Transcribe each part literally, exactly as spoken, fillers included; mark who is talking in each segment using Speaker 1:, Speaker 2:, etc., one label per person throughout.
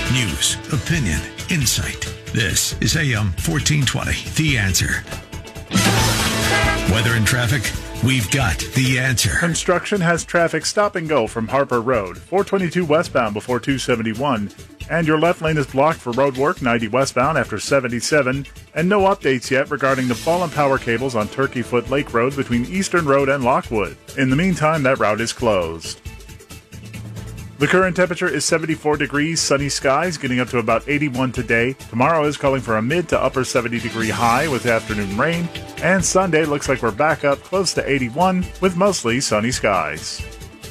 Speaker 1: News, opinion, insight. This is A M fourteen twenty, The Answer. Weather and traffic, we've got the answer.
Speaker 2: Construction has traffic stop and go from Harper Road, four twenty-two westbound before two seventy-one. And your left lane is blocked for road work, ninety westbound after seventy-seven. And no updates yet regarding the fallen power cables on Turkey Foot Lake Road between Eastern Road and Lockwood. In the meantime, that route is closed. The current temperature is seventy-four degrees, sunny skies, getting up to about eighty-one today. Tomorrow is calling for a mid to upper seventy degree high with afternoon rain. And Sunday looks like we're back up close to eighty-one with mostly sunny skies.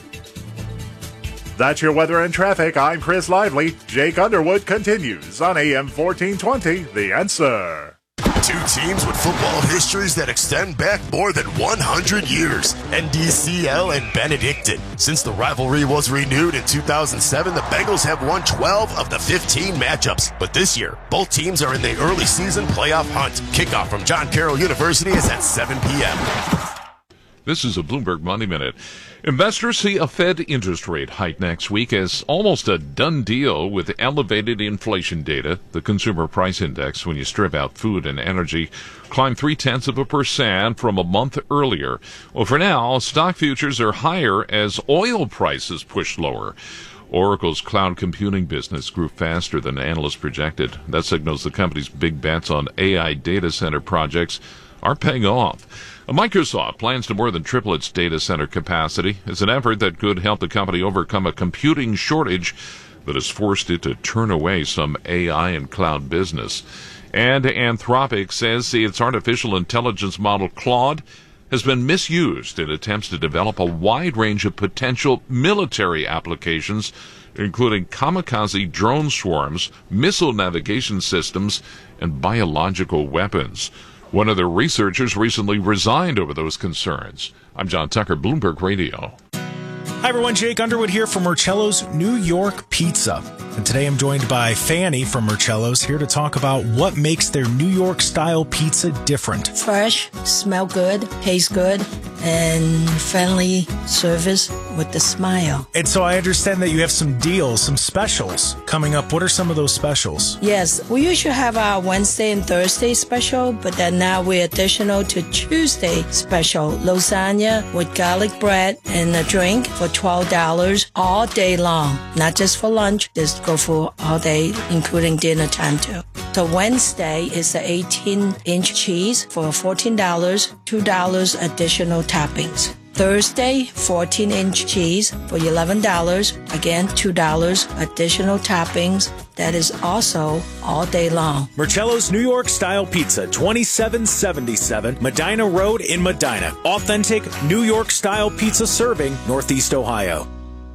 Speaker 2: That's your weather and traffic. I'm Chris Lively. Jake Underwood continues on A M fourteen twenty, The Answer.
Speaker 3: Two teams with football histories that extend back more than one hundred years. N D C L and Benedictine. Since the rivalry was renewed in two thousand seven, the Bengals have won twelve of the fifteen matchups. But this year, both teams are in the early season playoff hunt. Kickoff from John Carroll University is at seven p.m.
Speaker 4: This is a Bloomberg Money Minute. Investors see a Fed interest rate hike next week as almost a done deal with elevated inflation data. The consumer price index, when you strip out food and energy, climbed three-tenths of a percent from a month earlier. Well, for now, stock futures are higher as oil prices push lower. Oracle's cloud computing business grew faster than analysts projected. That signals the company's big bets on A I data center projects are paying off. Microsoft plans to more than triple its data center capacity as an effort that could help the company overcome a computing shortage that has forced it to turn away some A I and cloud business. And Anthropic says its artificial intelligence model Claude has been misused in attempts to develop a wide range of potential military applications, including kamikaze drone swarms, missile navigation systems, and biological weapons. One of their researchers recently resigned over those concerns. I'm John Tucker, Bloomberg Radio.
Speaker 5: Hi, everyone. Jake Underwood here from Marcello's New York Pizza. And today I'm joined by Fanny from Marcello's here to talk about what makes their New York-style pizza different.
Speaker 6: Fresh, smell good, taste good, and friendly service with the smile.
Speaker 5: And so I understand that you have some deals, some specials coming up. What are some of those specials?
Speaker 6: Yes, we usually have our Wednesday and Thursday special, but then now we're additional to Tuesday special. Lasagna with garlic bread and a drink for twelve dollars all day long. Not just for lunch, just go for all day, including dinner time too. So Wednesday is the eighteen inch cheese for fourteen dollars, two dollars additional toppings. Thursday, fourteen inch cheese for eleven dollars, again two dollars additional toppings. That is also all day long.
Speaker 5: Marcello's New York-style pizza, twenty-seven seventy-seven Medina Road in Medina. Authentic New York-style pizza serving Northeast Ohio.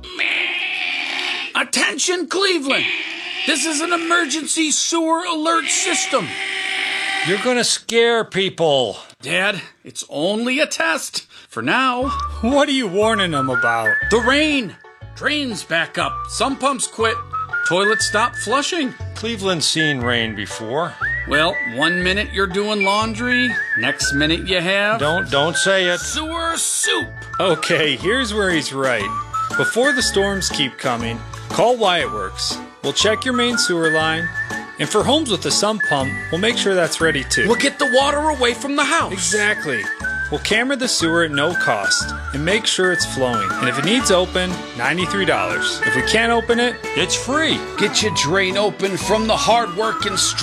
Speaker 7: Attention, Cleveland! This is an emergency sewer alert system.
Speaker 8: You're gonna scare people.
Speaker 7: Dad, it's only a test. For now.
Speaker 8: What are you warning them about?
Speaker 7: The rain. Drains back up. Some pumps quit. Toilets stop flushing.
Speaker 8: Cleveland's seen rain before.
Speaker 7: Well, one minute you're doing laundry, next minute you have...
Speaker 8: Don't, don't say it.
Speaker 7: Sewer soup.
Speaker 9: Okay, here's where he's right. Before the storms keep coming, call Wyatt Works. We'll check your main sewer line. And for homes with a sump pump, we'll make sure that's ready too.
Speaker 7: We'll get the water away from the house.
Speaker 9: Exactly. We'll camera the sewer at no cost and make sure it's flowing. And if it needs open, ninety-three dollars. If we can't open it,
Speaker 8: it's free.
Speaker 7: Get your drain open from the hard-working